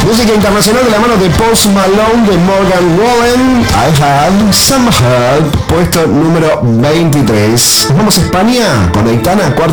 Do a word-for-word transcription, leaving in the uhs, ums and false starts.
Música internacional de la mano de Post Malone, de Morgan Wallen. I Had Some Help, puesto número veintitrés. Nos vamos a España con Aitana, cuarto